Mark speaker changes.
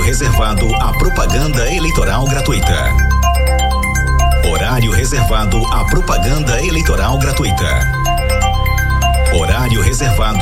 Speaker 1: reservado à propaganda eleitoral gratuita. Horário reservado à propaganda eleitoral gratuita. Horário reservado